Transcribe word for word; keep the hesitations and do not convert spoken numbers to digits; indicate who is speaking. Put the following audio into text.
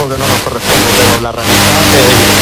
Speaker 1: algo que no nos corresponde, pero la realidad es